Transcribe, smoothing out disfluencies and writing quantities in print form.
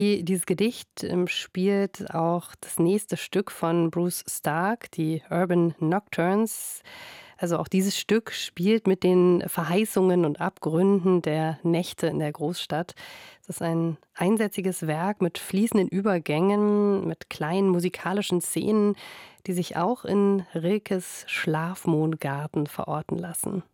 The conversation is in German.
Dieses Gedicht spielt auch das nächste Stück von Bruce Stark, die Urban Nocturnes. Also auch dieses Stück spielt mit den Verheißungen und Abgründen der Nächte in der Großstadt. Es ist ein einsätziges Werk mit fließenden Übergängen, mit kleinen musikalischen Szenen, die sich auch in Rilkes Schlafmondgarten verorten lassen.